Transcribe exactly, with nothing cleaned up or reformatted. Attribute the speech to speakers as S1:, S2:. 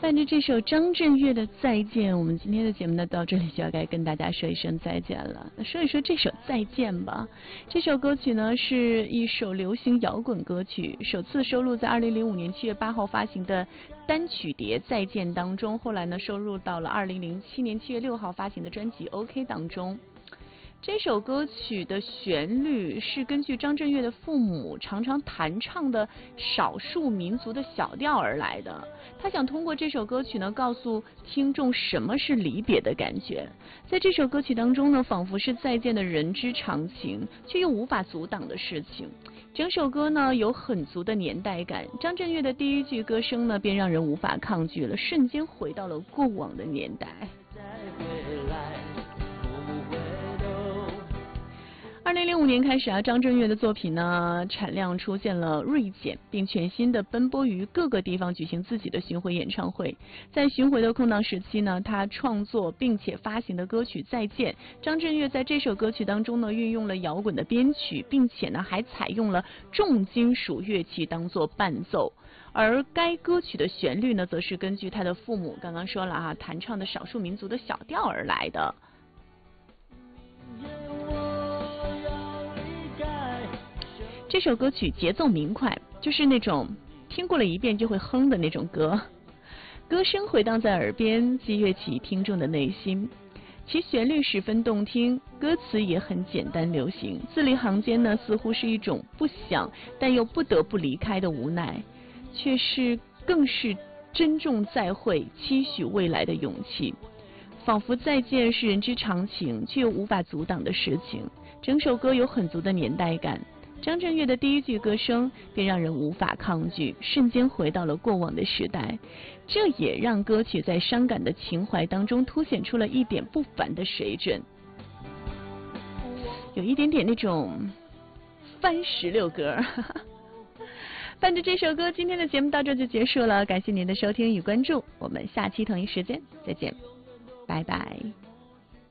S1: 伴着这首张震岳的《再见》，我们今天的节目呢到这里就要该跟大家说一声再见了。那说一说这首《再见》吧。这首歌曲呢是一首流行摇滚歌曲，首次收录在二零零五年七月八号发行的单曲碟《再见》当中，后来呢收录到了二零零七年七月六号发行的专辑《OK》当中。这首歌曲的旋律是根据张震岳的父母常常弹唱的少数民族的小调而来的。他想通过这首歌曲呢，告诉听众什么是离别的感觉。在这首歌曲当中呢，仿佛是再见的人之常情，却又无法阻挡的事情。整首歌呢有很足的年代感，张震岳的第一句歌声呢，便让人无法抗拒了，瞬间回到了过往的年代。二零零五年开始啊，张震岳的作品呢产量出现了锐减，并全新的奔波于各个地方举行自己的巡回演唱会。在巡回的空档时期呢，他创作并且发行的歌曲《再见》，张震岳在这首歌曲当中呢运用了摇滚的编曲，并且呢还采用了重金属乐器当做伴奏。而该歌曲的旋律呢，则是根据他的父母刚刚说了啊，弹唱的少数民族的小调而来的。这首歌曲节奏明快，就是那种听过了一遍就会哼的那种歌，歌声回荡在耳边，激跃起听众的内心。其旋律十分动听，歌词也很简单流行，字里行间呢，似乎是一种不想但又不得不离开的无奈，却是更是珍重再会、期许未来的勇气。仿佛再见是人之常情，却又无法阻挡的事情。整首歌有很足的年代感。张震岳的第一句歌声便让人无法抗拒，瞬间回到了过往的时代。这也让歌曲在伤感的情怀当中凸显出了一点不凡的水准，有一点点那种番石榴歌。伴着这首歌，今天的节目到这就结束了，感谢您的收听与关注，我们下期同一时间再见，拜拜。